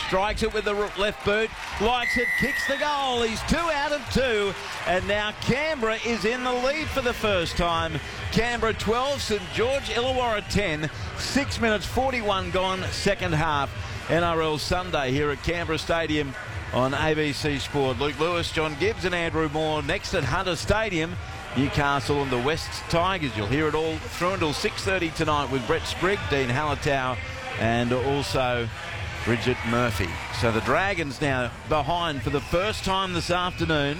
strikes it with the left boot, likes it, kicks the goal. He's 2 out of 2, and now Canberra is in the lead for the first time. Canberra 12, St George Illawarra 10, 6 minutes 41 gone, second half. NRL Sunday here at Canberra Stadium on ABC Sport. Luke Lewis, John Gibbs and Andrew Moore next at Hunter Stadium. Newcastle and the West Tigers. You'll hear it all through until 6:30 tonight with Brett Sprigg, Dean Hallertau and also Bridget Murphy. So the Dragons now behind for the first time this afternoon.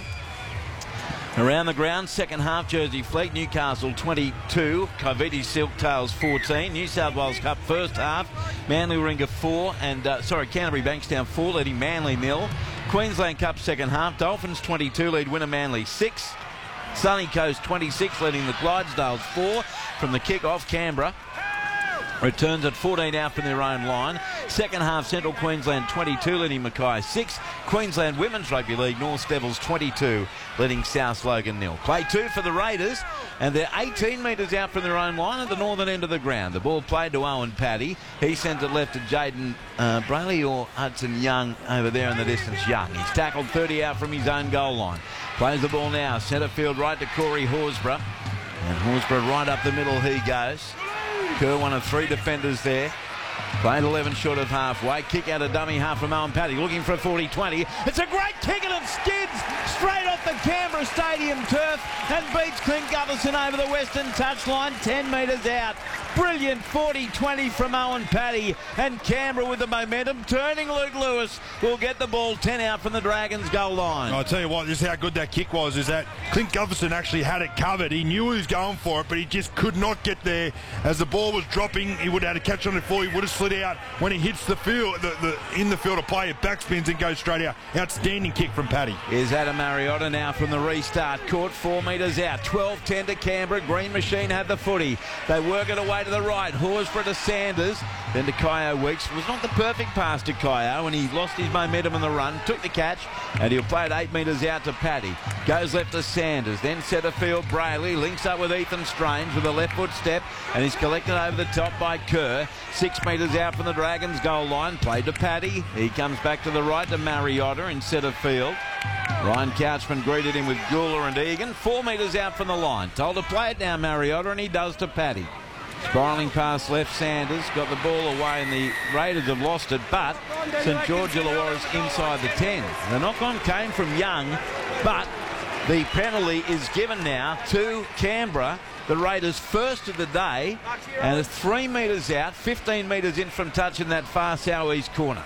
Around the ground, second half, Jersey Fleet, Newcastle 22, Coviti Silktails 14, New South Wales Cup first half, Manly Warringah 4, and Canterbury Bankstown 4, leading Manly 0. Queensland Cup second half, Dolphins 22, lead winner Manly 6. Sunny Coast 26, leading the Clydesdales 4 from the kick-off. Canberra returns at 14 out from their own line. Second half, Central Queensland 22, leading Mackay 6. Queensland Women's Rugby League, North Devils 22, leading South Logan 0. Play 2 for the Raiders, and they're 18 metres out from their own line at the northern end of the ground. The ball played to Owen Paddy. He sends it left to Jaden Brayley or Hudson Young over there in the distance. Young. He's tackled 30 out from his own goal line. Plays the ball now, centre field right to Corey Horsburgh. And Horsburgh right up the middle he goes. Kerr, one of 3 defenders there. Played 11 short of halfway. Kick out a dummy half from Owen Paddy. Looking for a 40-20. It's a great kick and it skids straight off the Canberra Stadium turf and beats Clint Gutherson over the western touchline 10 metres out. Brilliant 40-20 from Owen Paddy, and Canberra with the momentum. Turning Luke Lewis will get the ball 10 out from the Dragons goal line. I'll tell you what, this is how good that kick was, is that Clint Gutherson actually had it covered. He knew he was going for it, but he just could not get there. As the ball was dropping, he would have had to catch on it before he would have slid out. When he hits the field, in the field of play, it backspins and goes straight out. Outstanding kick from Paddy. Here's Adam Mariotta now from the restart. Caught 4 metres out. 12-10 to Canberra. Green Machine had the footy. They work it away to the right. Horsburgh to Sanders. Then to Kyo Weeks. It was not the perfect pass to Kyo, and he lost his momentum on the run. Took the catch, and he'll play it 8 metres out to Paddy. Goes left to Sanders. Then centre field Brayley. Links up with Ethan Strange with a left foot step, and he's collected over the top by Kerr. 6 metres out from the Dragons goal line. Played to Paddy. He comes back to the right to Mariotta in centre field. Ryan Couchman greeted him with Gula and Egan. 4 metres out from the line. Told to play it now, Mariotta, and he does to Paddy. Spiralling past left, Sanders got the ball away, and the Raiders have lost it, but St George Illawarra's inside the 10. The knock-on came from Young, but the penalty is given now to Canberra. The Raiders first of the day, and it's 3 metres out, 15 metres in from touch in that far south-east corner.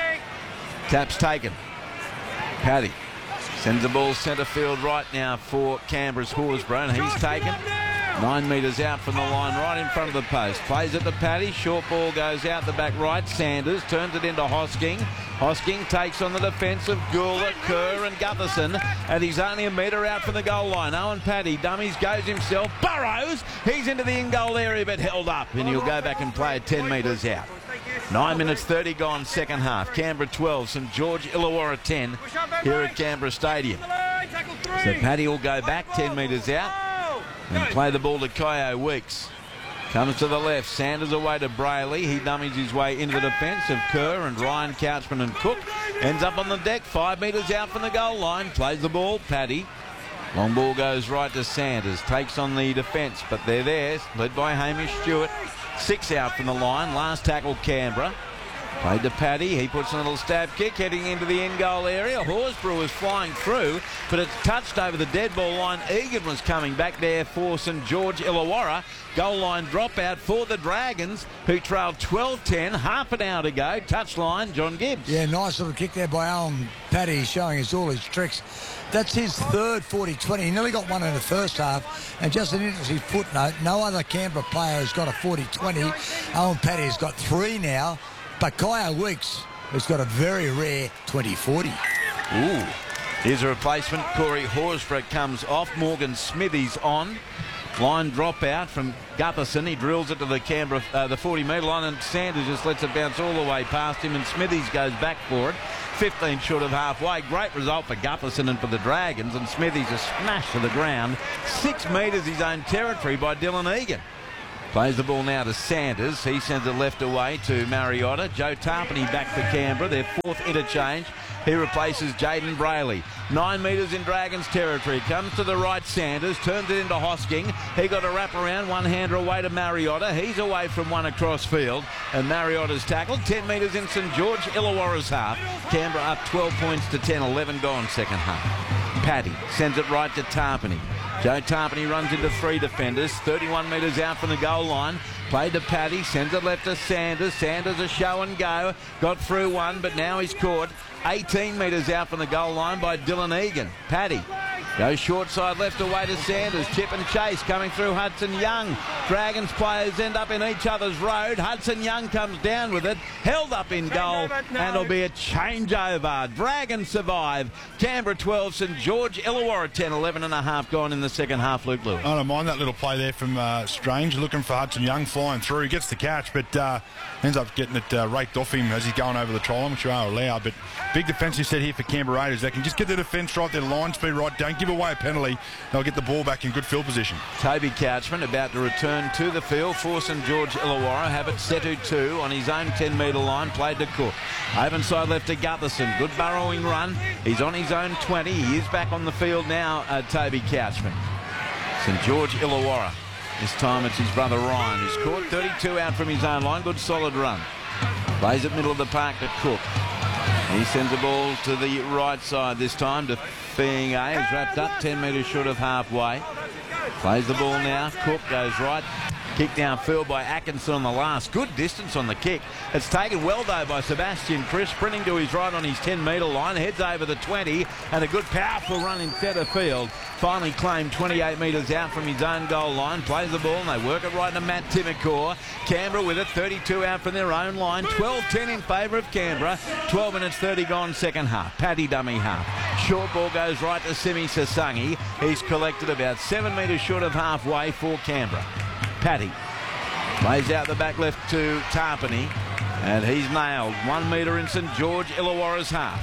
Tap's taken. Paddy sends the ball centre field right now for Canberra's Horsburgh, and he's taken 9 metres out from the line, right in front of the post. Plays it to Paddy. Short ball goes out the back right. Sanders turns it into Hosking. Hosking takes on the defence of Gula, Kerr and Gutherson, and he's only a metre out from the goal line. Owen Paddy dummies, goes himself, burrows. He's into the in-goal area, but held up, and he'll go back and play it 10 metres out. 9 minutes 30 gone, second half. Canberra 12, St George Illawarra 10 here at Canberra Stadium. So Paddy will go back 10 metres out and play the ball to Kyo Weeks. Comes to the left. Sanders away to Brayley. He dummies his way into the defence of Kerr and Ryan Couchman and Cook. Ends up on the deck 5 metres out from the goal line. Plays the ball. Paddy. Long ball goes right to Sanders. Takes on the defence, but they're there. Led by Hamish Stewart. 6 out from the line. Last tackle Canberra. Played to Paddy. He puts a little stab kick heading into the in-goal area. Horsburgh was flying through, but it's touched over the dead ball line. Egan was coming back there for St George Illawarra. Goal line dropout for the Dragons, who trailed 12-10 half an hour to go. Touchline, John Gibbs. Yeah, nice little kick there by Owen Paddy, showing us all his tricks. That's his third 40-20. He nearly got one in the first half. And just an interesting footnote, no other Canberra player has got a 40-20. Owen Paddy's got 3 now. But Kyo Weeks has got a very rare 20-40. Ooh. Here's a replacement. Corey Horsburgh comes off. Morgan Smithies on. Line drop out from Gutherson. He drills it to the Canberra, the 40-metre line, and Sanders just lets it bounce all the way past him, and Smithies goes back for it. 15 short of halfway. Great result for Gutherson and for the Dragons, and Smithies is smashed to the ground. 6 metres his own territory by Dylan Egan. Plays the ball now to Sanders. He sends it left away to Mariota. Joe Tarpany back for Canberra. Their fourth interchange. He replaces Jaden Brayley. 9 metres in Dragons territory. Comes to the right, Sanders. Turns it into Hosking. He got a wrap around. One-hander away to Mariota. He's away from one across field. And Mariota's tackled. 10 metres in St George Illawarra's half. Canberra up 12 points to 10. 11 gone second half. Paddy sends it right to Tarpany. Joe Tarpany runs into 3 defenders. 31 metres out from the goal line. Played to Paddy. Sends it left to Sanders. Sanders a show and go. Got through one, but now he's caught 18 metres out from the goal line by Dylan Egan. Paddy goes short side left away to Sanders. Chip and chase coming through Hudson Young. Dragons players end up in each other's road. Hudson Young comes down with it. Held up in goal. And it'll be a changeover. Dragons survive. Canberra 12, St George Illawarra 10. 11 and a half gone in the second half. Luke Lewis. I don't mind that little play there from Strange. Looking for Hudson Young flying through. He gets the catch, but ends up getting it raked off him as he's going over the try line, which you are allowed. But big defensive set here for Canberra Raiders. They can just get their defence right, their line speed right. Don't give away a penalty. They'll get the ball back in good field position. Toby Couchman about to return to the field for St George Illawarra. Have it Setu 2 on his own 10-metre line. Played to Cook. Open side left to Gutherson. Good burrowing run. He's on his own 20. He is back on the field now, Toby Couchman. St George Illawarra. This time it's his brother Ryan who's caught. 32 out from his own line. Good solid run. Plays it middle of the park to Cook. He sends the ball to the right side this time to Fiinga. He's wrapped up 10 metres short of halfway. Plays the ball now. Cook goes right. Kick downfield by Atkinson on the last. Good distance on the kick. It's taken well, though, by Sebastian Chris. Sprinting to his right on his 10-metre line. Heads over the 20. And a good, powerful run in centre field. Finally claimed 28 metres out from his own goal line. Plays the ball and they work it right to Matt Timokor. Canberra with it. 32 out from their own line. 12-10 in favour of Canberra. 12 minutes 30 gone second half. Paddy dummy half. Short ball goes right to Simi Sasangi. He's collected about 7 metres short of halfway for Canberra. Paddy plays out the back left to Tarpany, and he's nailed 1 metre in St George Illawarra's half.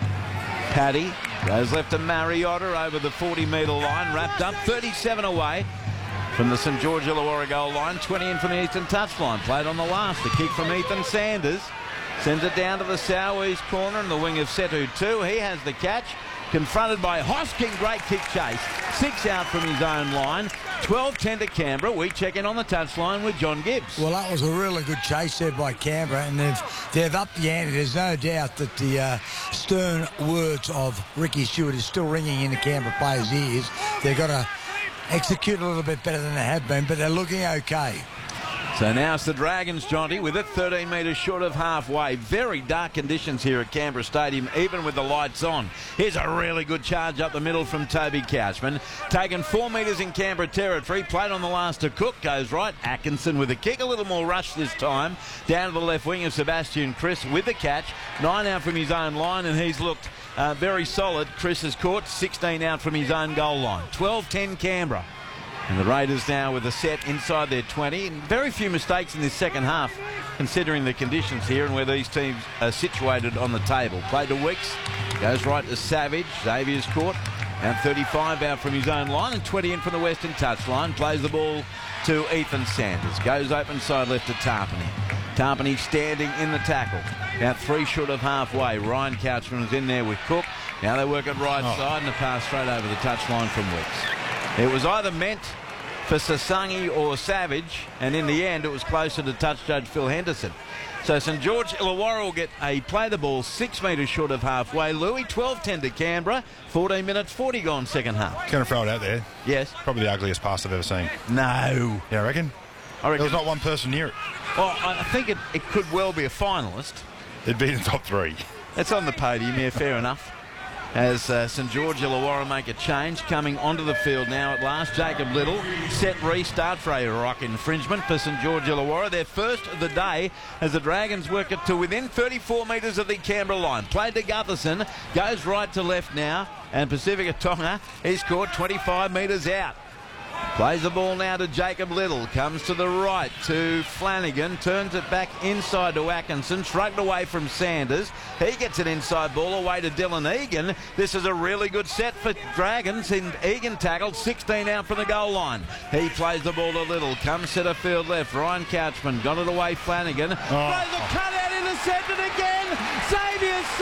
Paddy goes left to Mariota over the 40-metre line, wrapped up 37 away from the St George Illawarra goal line, 20 in from the eastern touchline. Played on the last, the kick from Ethan Sanders, sends it down to the southeast corner and the wing of Setu 2. He has the catch. Confronted by Hosking, great kick chase. 6 out from his own line. 12-10 to Canberra. We check in on the touchline with John Gibbs. Well, that was a really good chase there by Canberra, and they've upped the ante. There's no doubt that the stern words of Ricky Stewart is still ringing in the Canberra players' ears. They've got to execute a little bit better than they have been, but they're looking okay. So now it's the Dragons, Jonty, with it 13 metres short of halfway. Very dark conditions here at Canberra Stadium, even with the lights on. Here's a really good charge up the middle from Toby Couchman. Taken 4 metres in Canberra territory. Played on the last to Cook. Goes right. Atkinson with a kick. A little more rush this time. Down to the left wing of Sebastian Chris with the catch. 9 out from his own line, and he's looked very solid. Chris has caught 16 out from his own goal line. 12-10 Canberra. And the Raiders now with a set inside their 20. And very few mistakes in this second half, considering the conditions here and where these teams are situated on the table. Played to Weeks. Goes right to Savage. Xavier's caught. Now 35 out from his own line and 20 in from the western touchline. Plays the ball to Ethan Sanders. Goes open side left to Tarpany. Tarpany standing in the tackle. Now 3 short of halfway. Ryan Couchman is in there with Cook. Now they work it right side and a pass straight over the touchline from Weeks. It was either meant for Sasangi or Savage, and in the end it was closer to touch judge Phil Henderson. So St George Illawarra will get a play the ball 6 metres short of halfway. Louis, 12-10 to Canberra, 14 minutes 40 gone second half. Can I throw it out there? Yes. Probably the ugliest pass I've ever seen. No. Yeah, I reckon? There was not one person near it. Well, I think it could well be a finalist. It'd be in the top 3. It's on the podium, yeah, fair enough. As St George Illawarra make a change, coming onto the field now at last. Jacob Little, set restart for a rock infringement for St George Illawarra. Their first of the day as the Dragons work it to within 34 metres of the Canberra line. Played to Gutherson, goes right to left now, and Pacifica Tonga, he's caught 25 metres out. Plays the ball now to Jacob Little. Comes to the right to Flanagan. Turns it back inside to Atkinson. Shrugged away from Sanders. He gets an inside ball away to Dylan Egan. This is a really good set for Dragons. And Egan tackled 16 out from the goal line. He plays the ball to Little. Comes centre field left. Ryan Couchman got it away. Flanagan. Throws a cut out, intercepted again. Xavier